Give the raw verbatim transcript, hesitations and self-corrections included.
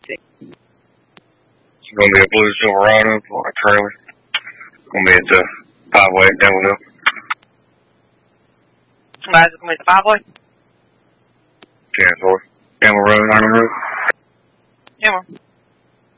It's going to be a blue Silverado on a trailer. Going to be at the five-way at Denverville. Somebody's going to be at the five-way? Yeah, so Denver Road, Army Road. Yeah,